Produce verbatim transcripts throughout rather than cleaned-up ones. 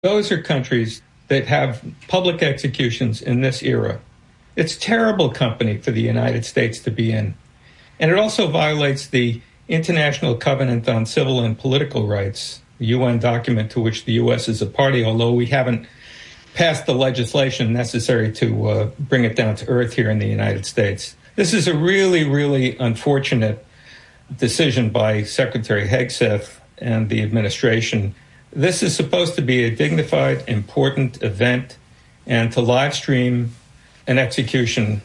Those are countries that have public executions in this era. It's terrible company for the United States to be in. And it also violates the International Covenant on Civil and Political Rights, the U N document to which the U S is a party, although we haven't passed the legislation necessary to uh, bring it down to earth here in the United States. This is a really, really unfortunate decision by Secretary Hegseth and the administration. This is supposed to be a dignified, important event, and to live stream an execution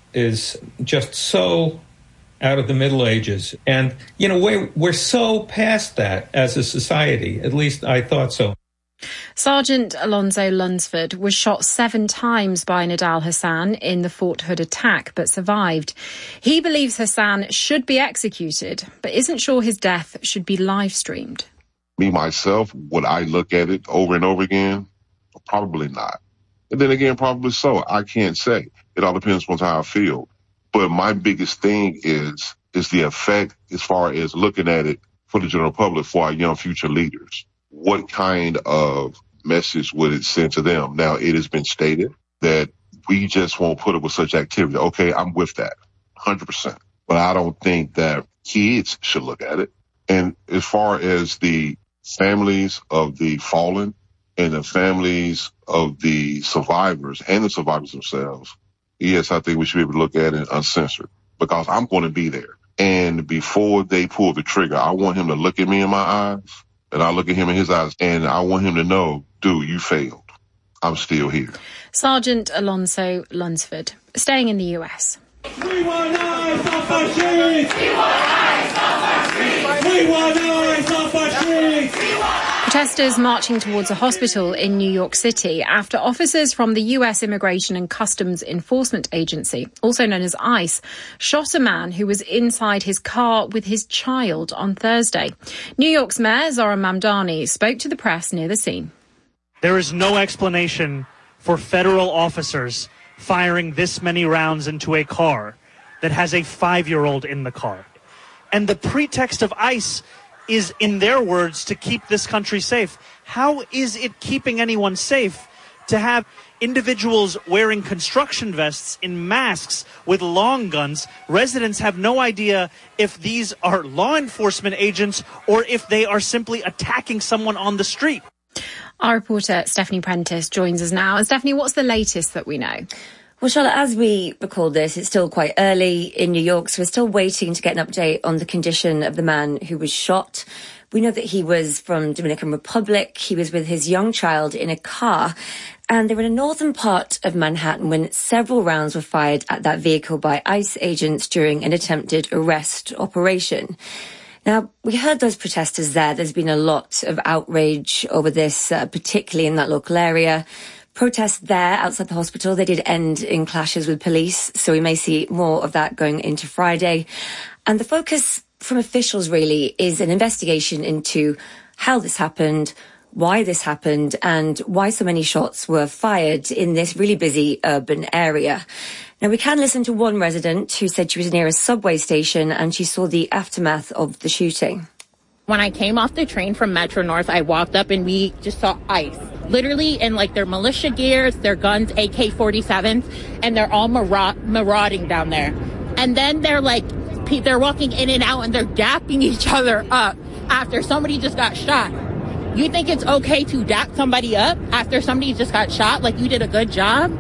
is just so out of the Middle Ages. And, you know, we're, we're so past that as a society. At least I thought so. Sergeant Alonzo Lunsford was shot seven times by Nidal Hasan in the Fort Hood attack, but survived. He believes Hasan should be executed, but isn't sure his death should be live-streamed. Me, myself, would I look at it over and over again? Probably not. And then again, probably so. I can't say. It all depends on how I feel. But my biggest thing is, is the effect as far as looking at it for the general public, for our young future leaders. What kind of message would it send to them? Now, it has been stated that we just won't put up with such activity. Okay, I'm with that, one hundred percent. But I don't think that kids should look at it. And as far as the families of the fallen and the families of the survivors and the survivors themselves, yes, I think we should be able to look at it uncensored, because I'm going to be there. And before they pull the trigger, I want him to look at me in my eyes, and I look at him in his eyes, and I want him to know, dude, you failed. I'm still here. Sergeant Alonzo Lunsford, staying in the U S. We want eyes off our streets! We want eyes off our streets! We want eyes off our streets! Protesters marching towards a hospital in New York City after officers from the U S Immigration and Customs Enforcement Agency, also known as ICE, shot a man who was inside his car with his child on Thursday. New York's Mayor Zohran Mamdani spoke to the press near the scene. There is no explanation for federal officers firing this many rounds into a car that has a five-year-old in the car. And the pretext of ICE is, in their words, to keep this country safe. How is it keeping anyone safe to have individuals wearing construction vests in masks with long guns? Residents have no idea if these are law enforcement agents or if they are simply attacking someone on the street. Our reporter Stephanie Prentice joins us now. And Stephanie, what's the latest that we know? Well, Charlotte, as we record this, it's still quite early in New York, so we're still waiting to get an update on the condition of the man who was shot. We know that he was from Dominican Republic. He was with his young child in a car, and they were in a northern part of Manhattan when several rounds were fired at that vehicle by ICE agents during an attempted arrest operation. Now, we heard those protesters there. There's been a lot of outrage over this, uh, particularly in that local area. Protests there outside the hospital, they did end in clashes with police, so we may see more of that going into Friday. And the focus from officials really is an investigation into how this happened, why this happened, and why so many shots were fired in this really busy urban area. Now, we can listen to one resident who said she was near a subway station and she saw the aftermath of the shooting. When I came off the train from Metro North, I walked up and we just saw ICE. Literally in like their militia gears, their guns, A K forty-sevens, and they're all maraud- marauding down there. And then they're like, they're walking in and out and they're dapping each other up after somebody just got shot. You think it's okay to dap somebody up after somebody just got shot, like you did a good job?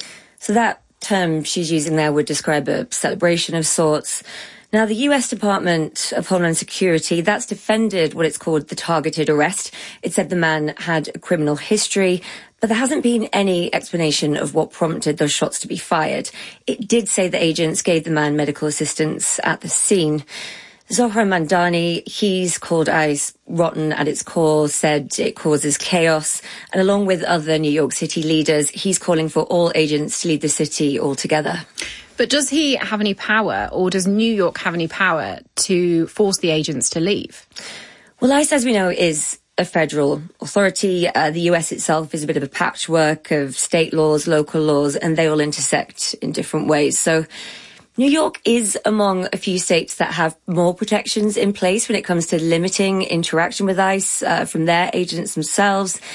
So that term she's using there would describe a celebration of sorts. Now, the U S Department of Homeland Security, that's defended what it's called the targeted arrest. It said the man had a criminal history, but there hasn't been any explanation of what prompted those shots to be fired. It did say the agents gave the man medical assistance at the scene. Zohran Mamdani, he's called ICE rotten at its core, said it causes chaos. And along with other New York City leaders, he's calling for all agents to leave the city altogether. But does he have any power, or does New York have any power to force the agents to leave? Well, ICE, as we know, is a federal authority. Uh, the U S itself is a bit of a patchwork of state laws, local laws, and they all intersect in different ways. So New York is among a few states that have more protections in place when it comes to limiting interaction with ICE uh, from their agents themselves.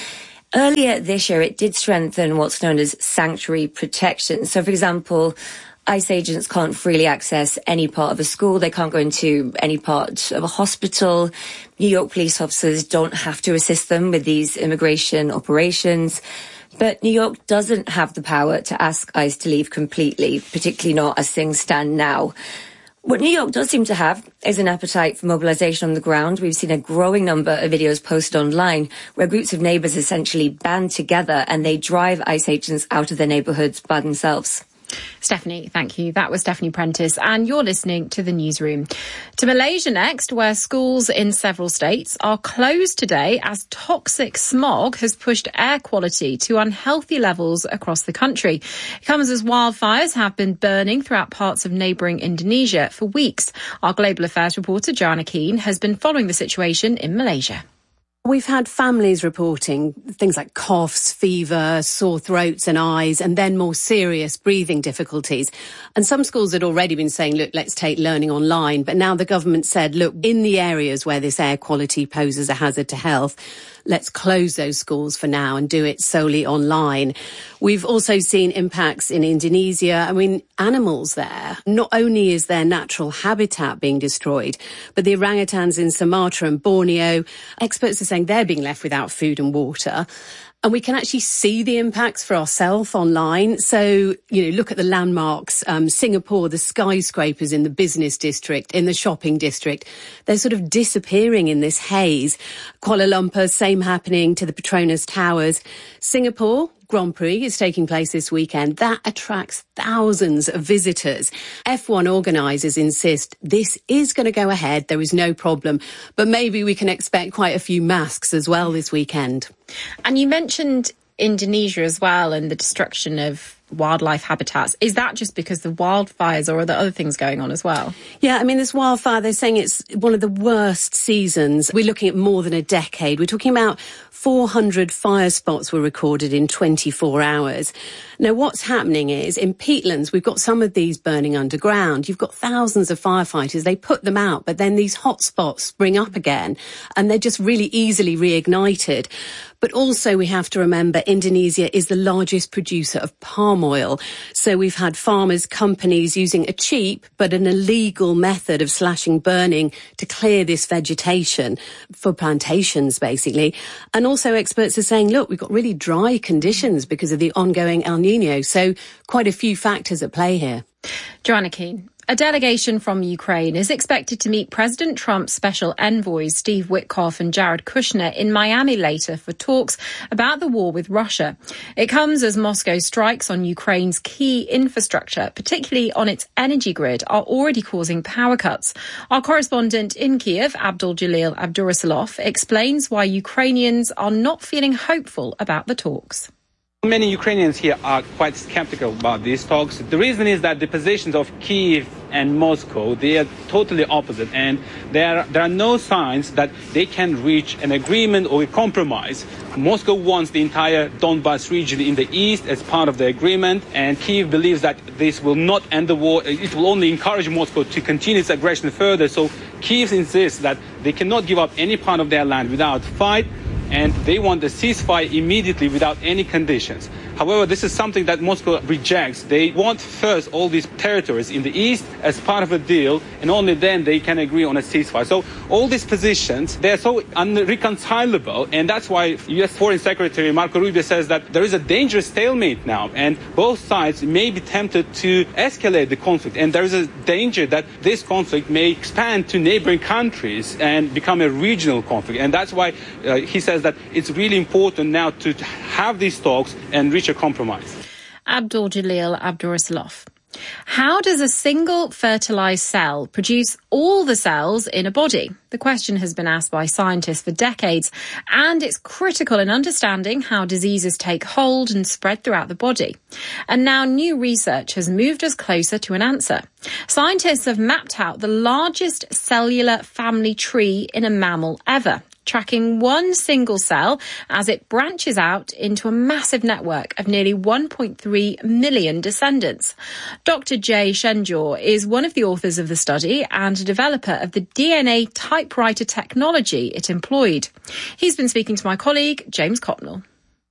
Earlier this year, it did strengthen what's known as sanctuary protection. So, for example, ICE agents can't freely access any part of a school. They can't go into any part of a hospital. New York police officers don't have to assist them with these immigration operations. But New York doesn't have the power to ask ICE to leave completely, particularly not as things stand now. What New York does seem to have is an appetite for mobilization on the ground. We've seen a growing number of videos posted online where groups of neighbors essentially band together and they drive ICE agents out of their neighborhoods by themselves. Stephanie, thank you. That was Stephanie Prentice, and you're listening to The Newsroom. To Malaysia next, where schools in several states are closed today as toxic smog has pushed air quality to unhealthy levels across the country. It comes as wildfires have been burning throughout parts of neighbouring Indonesia for weeks. Our Global Affairs reporter, Joanna Keane, has been following the situation in Malaysia. We've had families reporting things like coughs, fever, sore throats and eyes, and then more serious breathing difficulties. And some schools had already been saying, look, let's take learning online. But now the government said, look, in the areas where this air quality poses a hazard to health, let's close those schools for now and do it solely online. We've also seen impacts in Indonesia. I mean, animals there, not only is their natural habitat being destroyed, but the orangutans in Sumatra and Borneo, experts are saying they're being left without food and water. And we can actually see the impacts for ourselves online. So, you know, look at the landmarks, um, Singapore, the skyscrapers in the business district, in the shopping district. They're sort of disappearing in this haze. Kuala Lumpur, same happening to the Petronas Towers. Singapore, Grand Prix is taking place this weekend. That attracts thousands of visitors. F one organisers insist this is going to go ahead. There is no problem. But maybe we can expect quite a few masks as well this weekend. And you mentioned Indonesia as well and the destruction of wildlife habitats. Is that just because of wildfires, or are there other things going on as well? Yeah, I mean, this wildfire, they're saying it's one of the worst seasons. We're looking at more than a decade. We're talking about four hundred fire spots were recorded in twenty-four hours. Now, what's happening is in peatlands, we've got some of these burning underground. You've got thousands of firefighters. They put them out, but then these hot spots spring up again and they're just really easily reignited. But also we have to remember Indonesia is the largest producer of palm oil. So we've had farmers, companies using a cheap but an illegal method of slashing burning to clear this vegetation for plantations, basically. And also experts are saying, look, we've got really dry conditions because of the ongoing El Nino. So quite a few factors at play here. Joanna Keane. A delegation from Ukraine is expected to meet President Trump's special envoys Steve Witkoff and Jared Kushner in Miami later for talks about the war with Russia. It comes as Moscow's strikes on Ukraine's key infrastructure, particularly on its energy grid, are already causing power cuts. Our correspondent in Kiev, Abdul Jalil Abdurasalov, explains why Ukrainians are not feeling hopeful about the talks. Many Ukrainians here are quite skeptical about these talks. The reason is that the positions of Kyiv and Moscow, they are totally opposite, and there, there are no signs that they can reach an agreement or a compromise. Moscow wants the entire Donbas region in the east as part of the agreement, and Kyiv believes that this will not end the war. It will only encourage Moscow to continue its aggression further. So Kyiv insists that they cannot give up any part of their land without fight, and they want a ceasefire immediately without any conditions. However, this is something that Moscow rejects. They want first all these territories in the east as part of a deal, and only then they can agree on a ceasefire. So all these positions, they're so unreconcilable, and that's why U S Foreign Secretary Marco Rubio says that there is a dangerous stalemate now, and both sides may be tempted to escalate the conflict, and there is a danger that this conflict may expand to neighboring countries and become a regional conflict. And that's why uh, he says that it's really important now to have these talks and reach a compromise. Abdul Jalil Abdurasalov. How does a single fertilised cell produce all the cells in a body? The question has been asked by scientists for decades, and it's critical in understanding how diseases take hold and spread throughout the body. And now new research has moved us closer to an answer. Scientists have mapped out the largest cellular family tree in a mammal ever, tracking one single cell as it branches out into a massive network of nearly one point three million descendants. Doctor Jay Shenjaw is one of the authors of the study and a developer of the D N A typewriter technology it employed. He's been speaking to my colleague, James Copnell.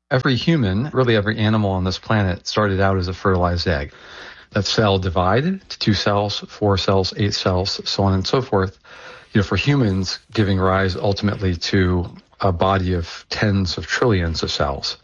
Every human, really every animal on this planet, started out as a fertilized egg. That cell divided to two cells, four cells, eight cells, so on and so forth. You know, for humans, giving rise ultimately to a body of tens of trillions of cells.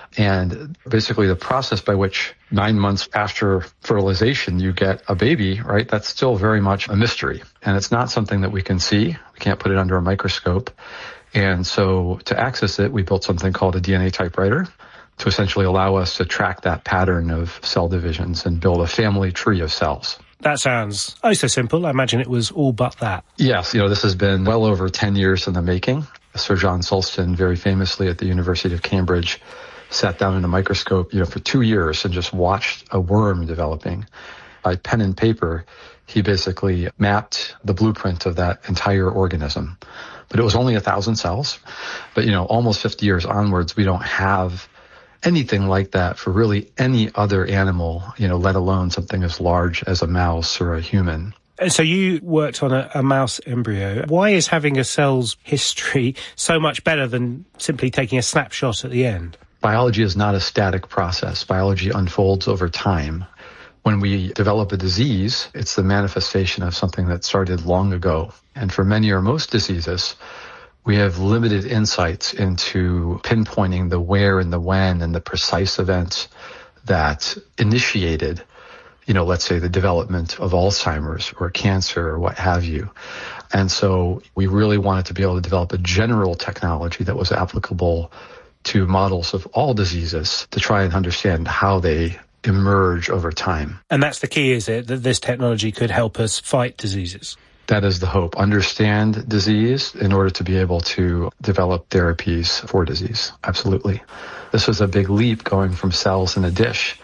And basically the process by which nine months after fertilization you get a baby, right, that's still very much a mystery. And it's not something that we can see. We can't put it under a microscope. And so to access it, we built something called a D N A typewriter to essentially allow us to track that pattern of cell divisions and build a family tree of cells. That sounds oh so simple. I imagine it was all but that. Yes, you know, this has been well over ten years in the making. Sir John Sulston, very famously at the University of Cambridge, sat down in a microscope, you know, for two years and just watched a worm developing. By pen and paper, he basically mapped the blueprint of that entire organism. But it was only a thousand cells. But, you know, almost fifty years onwards, we don't have anything like that for really any other animal, you know, let alone something as large as a mouse or a human. So you worked on a, a mouse embryo. Why is having a cell's history so much better than simply taking a snapshot at the end? Biology is not a static process. Biology unfolds over time. When we develop a disease, it's the manifestation of something that started long ago. And for many or most diseases, we have limited insights into pinpointing the where and the when and the precise events that initiated, you know, let's say the development of Alzheimer's or cancer or what have you. And so we really wanted to be able to develop a general technology that was applicable to models of all diseases to try and understand how they emerge over time. And that's the key, is it, that this technology could help us fight diseases? That is the hope. Understand disease in order to be able to develop therapies for disease. Absolutely. This was a big leap going from cells in a dish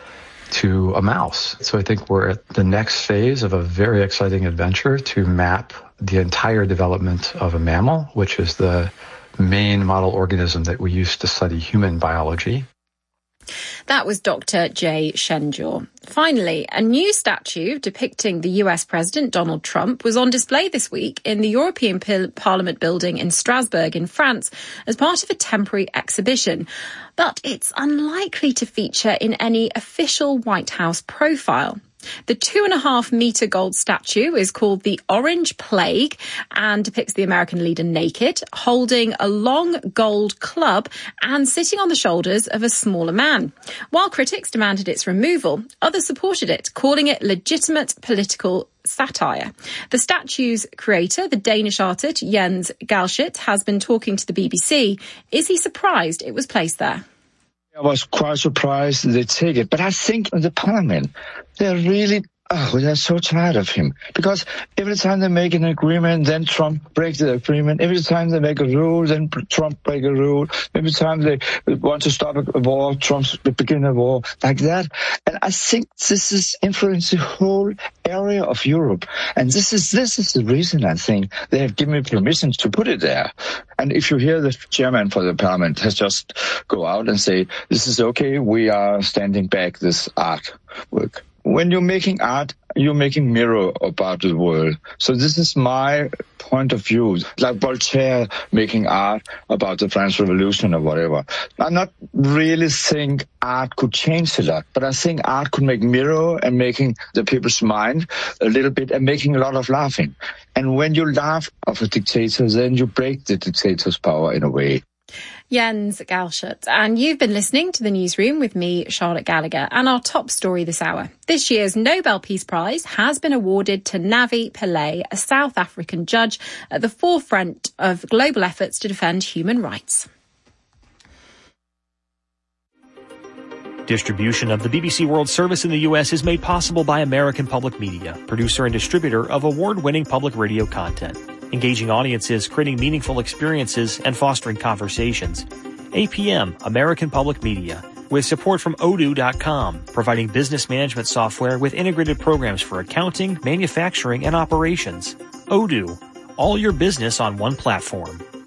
to a mouse. So I think we're at the next phase of a very exciting adventure to map the entire development of a mammal, which is the main model organism that we use to study human biology. That was Doctor Jay Shenjaw. Finally, a new statue depicting the U S President Donald Trump was on display this week in the European Parliament building in Strasbourg in France as part of a temporary exhibition. But it's unlikely to feature in any official White House profile. The two and a half metre gold statue is called the Orange Plague and depicts the American leader naked, holding a long gold club and sitting on the shoulders of a smaller man. While critics demanded its removal, others supported it, calling it legitimate political satire. The statue's creator, the Danish artist Jens Galschiot, has been talking to the B B C. Is he surprised it was placed there? I was quite surprised they take it, but I think the Parliament, they're really, oh, they're so tired of him. Because every time they make an agreement, then Trump breaks the agreement. Every time they make a rule, then Trump breaks a rule. Every time they want to stop a war, Trump begin a war, like that. And I think this is influencing the whole area of Europe. And this is this is the reason I think they have given me permission to put it there. And if you hear the chairman for the Parliament has just go out and say, this is okay, we are standing back this artwork. When you're making art, you're making mirror about the world. So this is my point of view. Like Voltaire making art about the French Revolution or whatever. I not really think art could change a lot, but I think art could make mirror and making the people's mind a little bit and making a lot of laughing. And when you laugh of a dictator, then you break the dictator's power in a way. Jens Galschiot. And you've been listening to The Newsroom with me, Charlotte Gallagher, and our top story this hour. This year's Nobel Peace Prize has been awarded to Navi Pillay, a South African judge at the forefront of global efforts to defend human rights. Distribution of the B B C World Service in the U S is made possible by American Public Media, producer and distributor of award-winning public radio content. Engaging audiences, creating meaningful experiences, and fostering conversations. A P M, American Public Media, with support from Odoo dot com, providing business management software with integrated programs for accounting, manufacturing, and operations. Odoo, all your business on one platform.